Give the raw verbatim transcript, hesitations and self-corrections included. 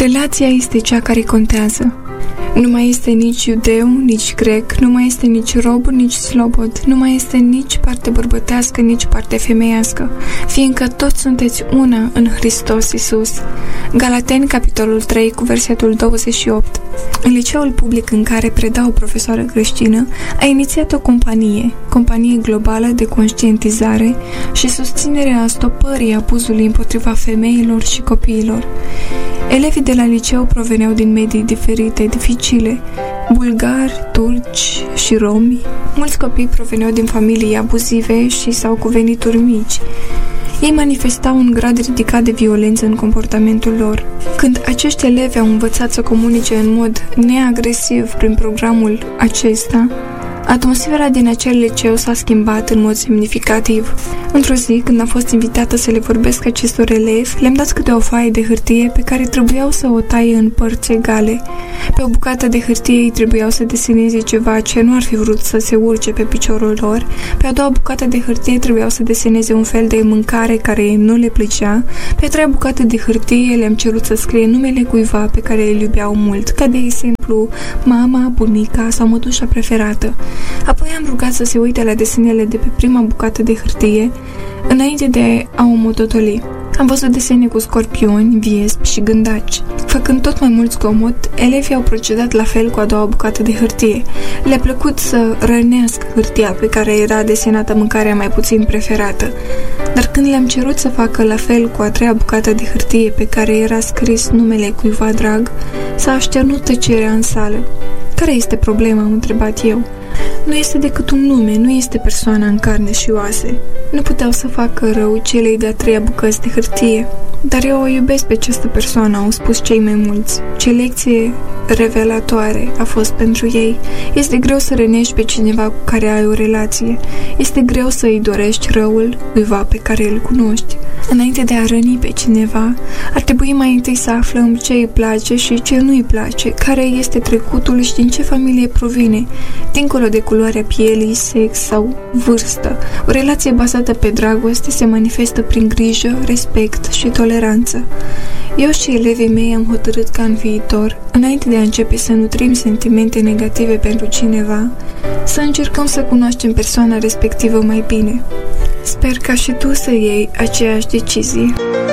Relația este cea care contează. Nu mai este nici iudeu, nici grec, nu mai este nici rob, nici slobod, nu mai este nici parte bărbătească, nici parte femeiască, fiindcă toți sunteți una în Hristos Iisus. Galateni, capitolul trei, cu versetul douăzeci și opt. În liceul public în care preda o profesoară creștină, a inițiat o companie, companie globală de conștientizare și susținere a stopării abuzului împotriva femeilor și copiilor. Elevii de la liceu proveneau din medii diferite, dificile, bulgari, turci și romi. Mulți copii proveneau din familii abuzive și sau cu venituri mici. Ei manifestau un grad ridicat de violență în comportamentul lor. Când acești elevi au învățat să comunice în mod neagresiv prin programul acesta, atmosfera din acel liceu s-a schimbat în mod semnificativ. Într-o zi, când am fost invitată să le vorbesc acestor elevi, le-am dat câte o foaie de hârtie pe care trebuiau să o taie în părți egale. Pe o bucată de hârtie ei trebuiau să deseneze ceva ce nu ar fi vrut să se urce pe piciorul lor. Pe a doua bucată de hârtie trebuiau să deseneze un fel de mâncare care nu le plăcea. Pe a treia bucată de hârtie le-am cerut să scrie numele cuiva pe care îl iubeau mult, ca de exemplu mama, bunica sau mătușa preferată. Apoi am rugat să se uite la desenele de pe prima bucată de hârtie, înainte de a o mototoli. Am văzut desene cu scorpioni, viespi și gândaci. Făcând tot mai mult zgomot, elevii au procedat la fel cu a doua bucată de hârtie. Le-a plăcut să rănească hârtia pe care era desenată mâncarea mai puțin preferată. Dar când le-am cerut să facă la fel cu a treia bucată de hârtie pe care era scris numele cuiva drag, s-a așternut tăcerea în sală. Care este problema? Am întrebat eu. Nu este decât un nume, nu este persoana în carne și oase. Nu puteau să facă rău celei de-a treia bucăți de hârtie. Dar eu o iubesc pe această persoană, au spus cei mai mulți. Ce lecție revelatoare a fost pentru ei. Este greu să rănești pe cineva cu care ai o relație. Este greu să îi dorești răul cuiva pe care îl cunoști. Înainte de a răni pe cineva, ar trebui mai întâi să aflăm ce îi place și ce nu îi place, care este trecutul și din ce familie provine, dincolo de culoarea pielii, sex sau vârstă. O relație bazată pe dragoste se manifestă prin grijă, respect și toleranță. Eu și elevii mei am hotărât ca în viitor, înainte de a începe să nutrim sentimente negative pentru cineva, să încercăm să cunoaștem persoana respectivă mai bine. Sper ca și tu să iei aceeași decizie.